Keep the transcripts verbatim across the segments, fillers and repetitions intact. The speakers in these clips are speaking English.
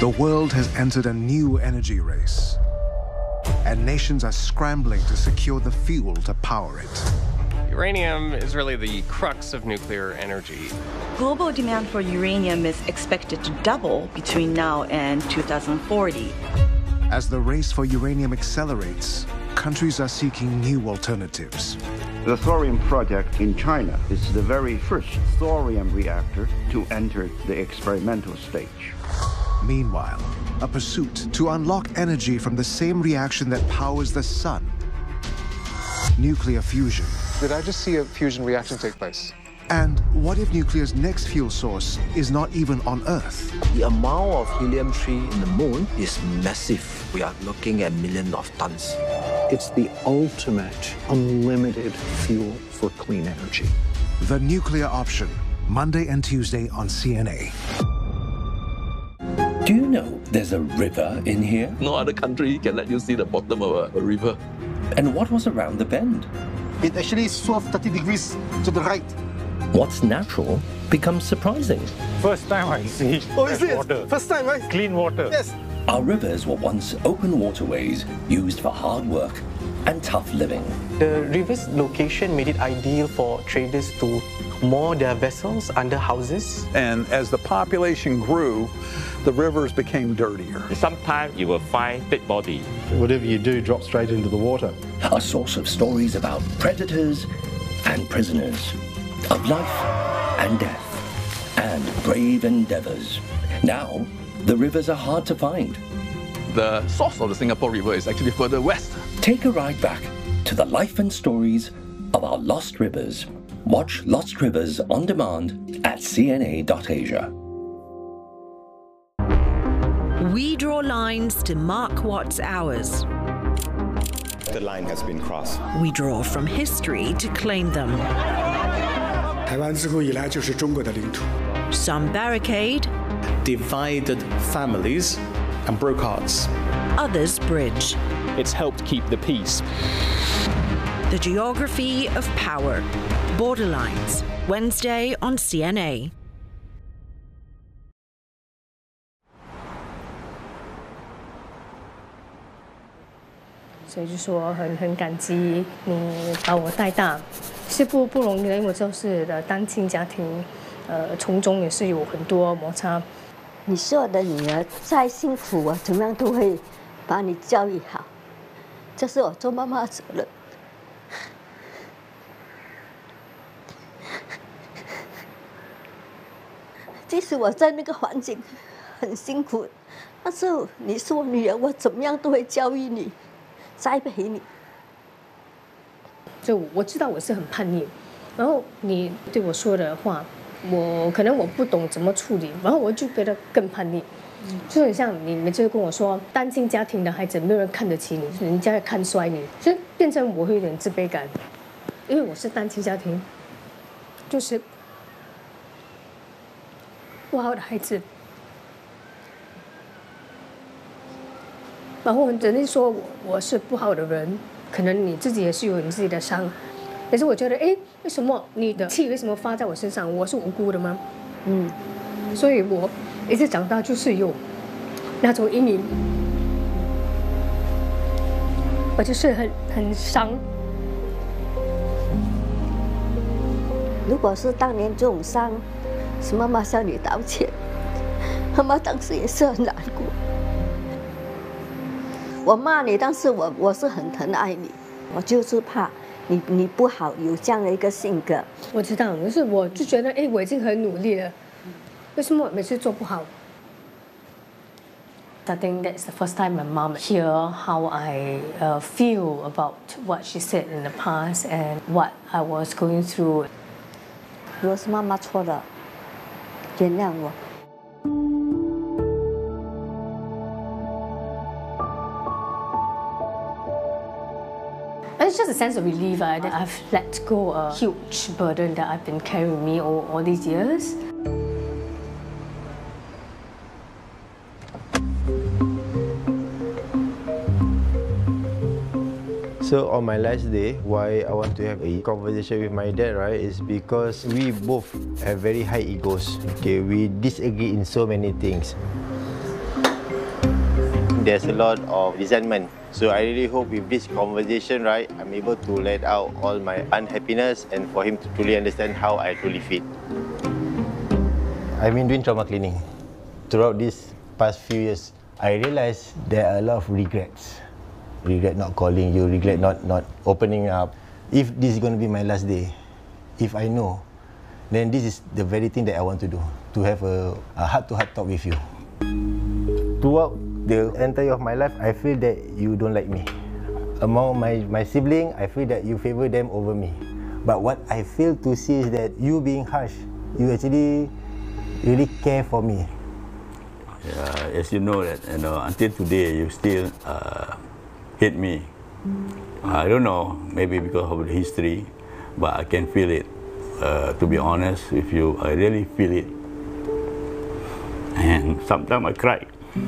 The world has entered a new energy race, and nations are scrambling to secure the fuel to power it. Uranium is really the crux of nuclear energy. Global demand for uranium is expected to double between now and two thousand forty. As the race for uranium accelerates, countries are seeking new alternatives. The thorium project in China is the very first thorium reactor to enter the experimental stage. Meanwhile, a pursuit to unlock energy from the same reaction that powers the sun. Nuclear fusion. Did I just see a fusion reaction take place? And what if nuclear's next fuel source is not even on Earth? The amount of helium three in the moon is massive. We are looking at millions of tons. It's the ultimate unlimited fuel for clean energy. The Nuclear Option, Monday and Tuesday on C N A. Do you know there's a river in here? No other country can let you see the bottom of a, a river. And what was around the bend? It actually swerved thirty degrees to the right. What's natural becomes surprising. First time I see oh, is it? water. First time, right? Clean water. Yes. Our rivers were once open waterways used for hard work and tough living. The river's location made it ideal for traders to moor their vessels under houses. And as the population grew, the rivers became dirtier. Sometimes you will find dead body. Whatever you do drops straight into the water. A source of stories about predators and prisoners, of life and death, and brave endeavors. Now, the rivers are hard to find. The source of the Singapore River is actually further west. Take a ride back to the life and stories of our lost rivers. Watch Lost Rivers on demand at c n a dot asia. We draw lines to mark what's ours. The line has been crossed. We draw from history to claim them. Some barricade, divided families and broke hearts. Others bridge. It's helped keep the peace. The geography of power. Borderlines. Wednesday on C N A. 所以就说很很感激你把我带大，是不不容易的，因为我知道是的单亲家庭，呃，从中也是有很多摩擦。 你是我的女儿，再辛苦我怎么样都会把你教育好，这是我做妈妈的责任。即使我在那个环境很辛苦，但是你是我女儿，我怎么样都会教育你。 栽培你， 就我知道我是很叛逆，然后你对我说的话，我可能我不懂怎么处理，然后我就觉得更叛逆，就很像你每次跟我说单亲家庭的孩子没有人看得起你，人家看衰你，所以变成我会有点自卑感，因为我是单亲家庭，就是不好的孩子。 然后人家说我我是不好的人，可能你自己也是有你自己的伤，可是我觉得，哎，为什么你的气为什么发在我身上？我是无辜的吗？嗯，所以我一直长大就是有那种阴影，我就是很很伤。 如果是当年这种伤，是妈妈向你道歉，妈妈当时也是很难过。 我骂你，但是我我是很疼爱你，我就是怕你你不好有这样的一个性格。 我知道，可是我就觉得，哎，我已经很努力了，为什么每次做不好 I think that's the first time my mom hear how I uh, feel about what she said in the past and what I was going through. 如果是妈妈错了，原谅我。 It's just a sense of relief uh, that I've let go a huge burden that I've been carrying with me all, all these years. So on my last day, why I want to have a conversation with my dad, right, is because we both have very high egos. Okay, we disagree in so many things. there's a lot of resentment. So I really hope with this conversation, right, I'm able to let out all my unhappiness and for him to truly understand how I truly feel. I've been doing trauma cleaning. Throughout these past few years, I realized there are a lot of regrets. Regret not calling you, regret not, not opening up. If this is going to be my last day, if I know, then this is the very thing that I want to do, to have a, a heart-to-heart talk with you. Throughout the entire of my life, I feel that you don't like me. Among my, my siblings, I feel that you favor them over me. But what I fail to see is that you being harsh, you actually really care for me. Yeah, as you know that, you know, until today you still uh, hate me. I don't know, maybe because of the history, but I can feel it. Uh, to be honest with you, I really feel it. And sometimes I cry.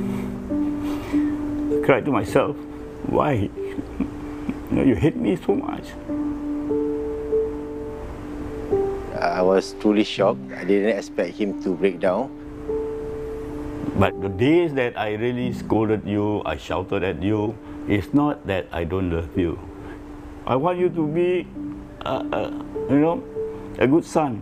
I cry to myself, why? You know, you hate me so much. I was truly shocked. I didn't expect him to break down. But the days that I really scolded you, I shouted at you, it's not that I don't love you. I want you to be, uh, uh, you know, a good son.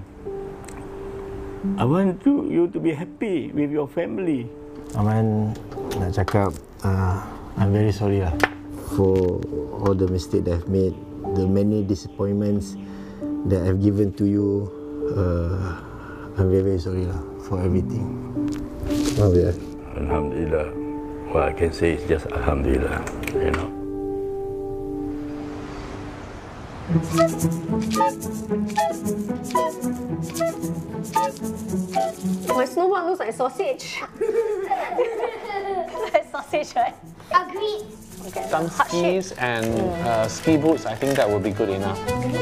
I want to, you to be happy with your family. Aman, nak cakap, uh, I'm very sorry lah for all the mistakes that I've made, the many disappointments that I've given to you. Uh, I'm very, very sorry lah for everything. Oh yeah. Alhamdulillah. What I can say is just Alhamdulillah, you know. My snowball looks like sausage. Like sausage, right? Agreed. Okay. Some skis and uh, ski boots, I think that would be good enough.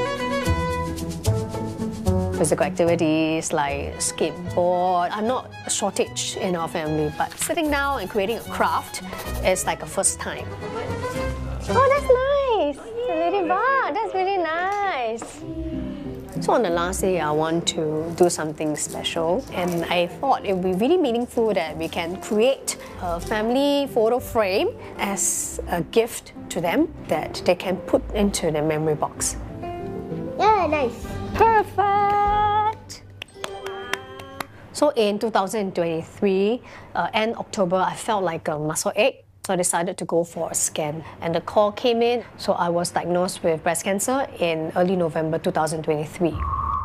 Physical activities like skateboard are not a shortage in our family, but sitting down and creating a craft is like a first time. Oh, that's nice! The ladybug, that's really nice. So on the last day, I want to do something special, and I thought it would be really meaningful that we can create a family photo frame as a gift to them that they can put into their memory box. Yeah, nice. Perfect! So in two thousand twenty-three, uh, end October, I felt like a muscle ache. So I decided to go for a scan. And the call came in, so I was diagnosed with breast cancer in early November two thousand twenty-three.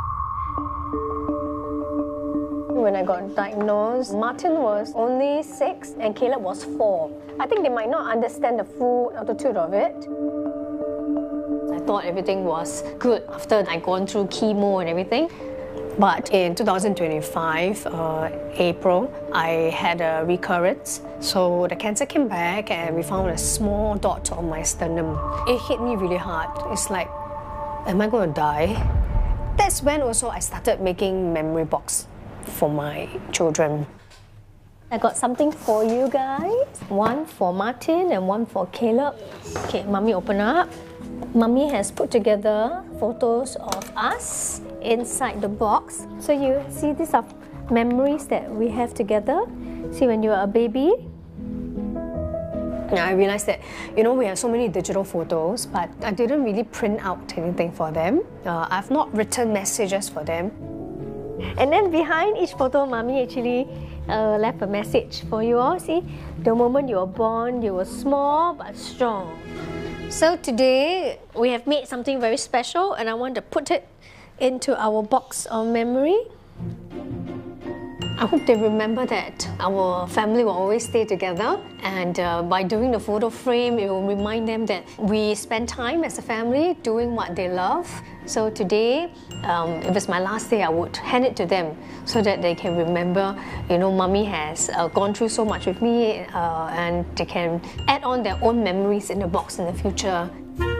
When I got diagnosed, Martin was only six and Caleb was four. I think they might not understand the full altitude of it. I thought everything was good after I'd gone through chemo and everything. But in two thousand twenty-five, uh, April, I had a recurrence. So the cancer came back and we found a small dot on my sternum. It hit me really hard. It's like, am I going to die? That's when also I started making memory box for my children. I got something for you guys. One for Martin and one for Caleb. Okay, Mommy, open up. Mommy has put together photos of us inside the box. So you see, these are memories that we have together. See, when you were a baby. And I realized that, you know, we have so many digital photos, but I didn't really print out anything for them. Uh, I've not written messages for them. And then behind each photo, Mommy actually uh, left a message for you all. See, the moment you were born, you were small but strong. So today, we have made something very special and I want to put it into our box of memory. I hope they remember that our family will always stay together, and uh, by doing the photo frame, it will remind them that we spend time as a family doing what they love. So today, um, if it's my last day, I would hand it to them so that they can remember, you know, Mommy has uh, gone through so much with me, uh, and they can add on their own memories in the box in the future.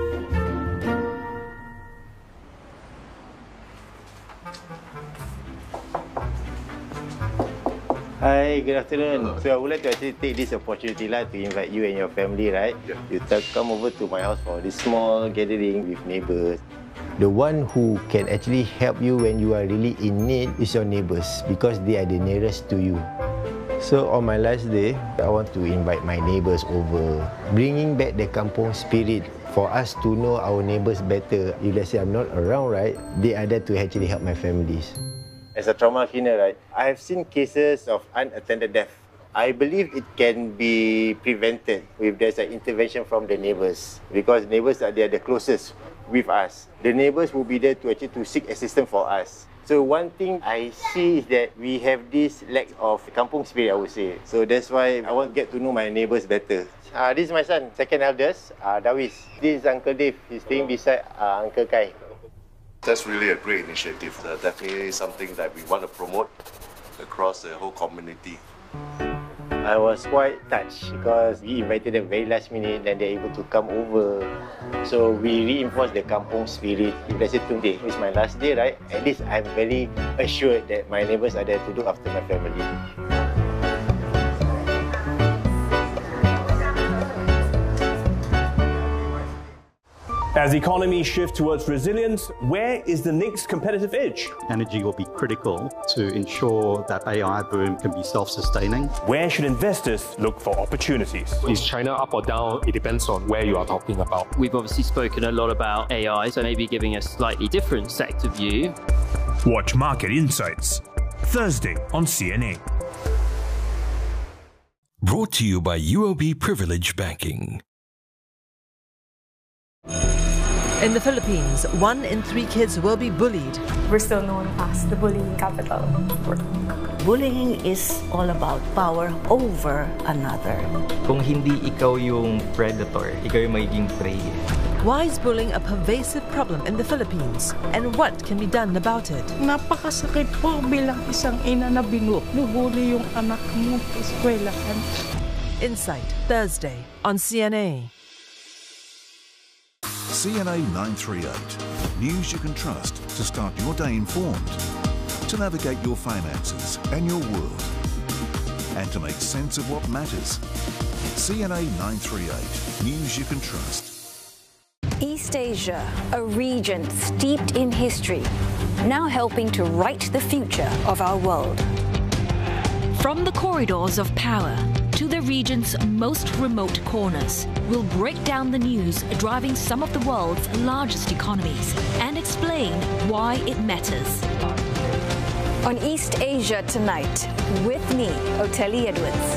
Hi, good afternoon. So I would like to actually take this opportunity lah to invite you and your family, right? Yeah. You to come over to my house for this small gathering with neighbors. The one who can actually help you when you are really in need is your neighbors because they are the nearest to you. So on my last day, I want to invite my neighbours over, bringing back the kampung spirit for us to know our neighbours better. If let's say I'm not around, right, they are there to actually help my families. As a trauma cleaner, right, I have seen cases of unattended death. I believe it can be prevented if there's an intervention from the neighbours, because neighbours are they are the closest with us. The neighbours will be there to actually to seek assistance for us. So one thing I see is that we have this lack of kampung spirit, I would say. So that's why I want to get to know my neighbours better. Uh, this is my son, second eldest, uh, Dawis. This is Uncle Dave. He's staying beside uh, Uncle Kai. That's really a great initiative. Uh, definitely something that we want to promote across the whole community. I was quite touched because we invited them very last minute and they're able to come over. So we reinforce the kampung spirit. If let's say today is my last day, right? At least I'm very assured that my neighbours are there to look after my family. As economies shift towards resilience, where is the next competitive edge? Energy will be critical to ensure that A I boom can be self-sustaining. Where should investors look for opportunities? Is China up or down? It depends on where you are talking about. We've obviously spoken a lot about A I, so maybe giving a slightly different sector view. Watch Market Insights, Thursday on C N A. Brought to you by U O B Privilege Banking. In the Philippines, one in three kids will be bullied. We're still known as the bullying capital. Bullying is all about power over another. Kung hindi ikaw yung predator, ikaw yung magiging prey. Why is bullying a pervasive problem in the Philippines? And what can be done about it? Napakasakit po bilang isang ina na binubuli yung anak mo sa eskwelahan. Insight, Thursday on C N A. C N A nine thirty-eight. News you can trust to start your day informed, to navigate your finances and your world, and to make sense of what matters. C N A nine thirty-eight. News you can trust. East Asia, a region steeped in history, now helping to write the future of our world. From the corridors of power to the region's most remote corners, we'll break down the news driving some of the world's largest economies and explain why it matters. On East Asia Tonight, with me, Oteli Edwards.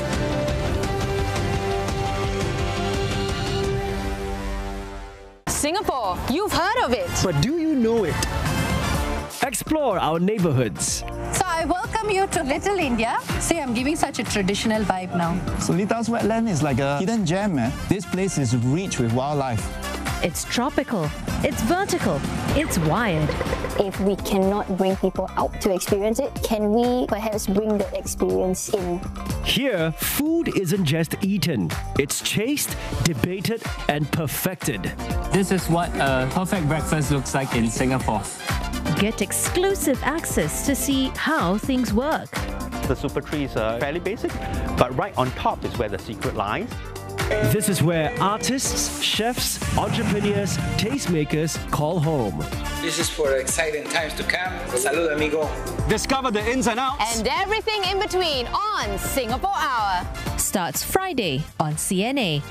Singapore, you've heard of it. But do you know it? Explore our neighborhoods. So I welcome you to Little India. See, I'm giving such a traditional vibe now. Solita's wetland is like a hidden gem, man. This place is rich with wildlife. It's tropical, it's vertical, it's wired. If we cannot bring people out to experience it, can we perhaps bring the experience in? Here, food isn't just eaten. It's chased, debated, and perfected. This is what a perfect breakfast looks like in Singapore. Get exclusive access to see how things work. The super trees are fairly basic, but right on top is where the secret lies. This is where artists, chefs, entrepreneurs, tastemakers call home. This is for exciting times to come. Salud, amigo. Discover the ins and outs. And everything in between on Singapore Hour. Starts Friday on C N A.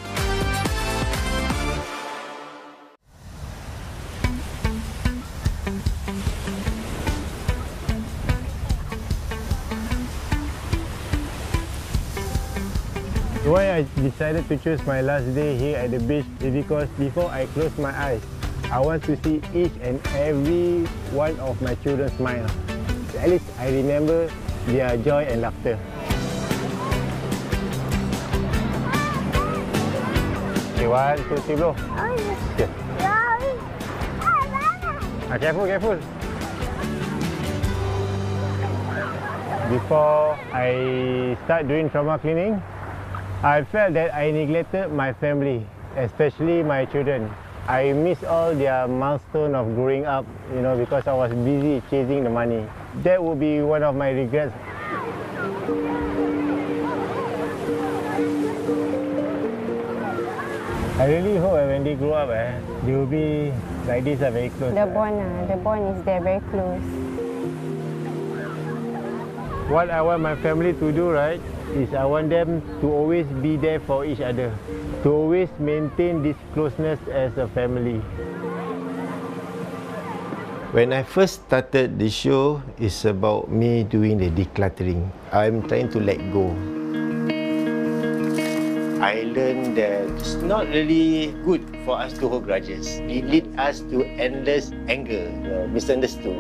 Why I decided to choose my last day here at the beach is because before I close my eyes, I want to see each and every one of my children smile. At least I remember their joy and laughter. Okay, one, two, three, blow. Okay. Ah, careful, careful. Before I start doing trauma cleaning, I felt that I neglected my family, especially my children. I miss all their milestone of growing up, you know, because I was busy chasing the money. That would be one of my regrets. I really hope when they grow up, eh, they will be like this, uh, very close. The bond, uh, the bond is there, very close. What I want my family to do, right, is I want them to always be there for each other, to always maintain this closeness as a family. When I first started the show, it's about me doing the decluttering. I'm trying to let go. I learned that it's not really good for us to hold grudges. It leads us to endless anger, uh, misunderstood.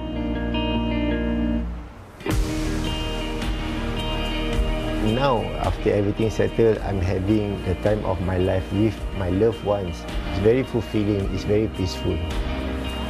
Now, after everything settled, I'm having the time of my life with my loved ones. It's very fulfilling, it's very peaceful.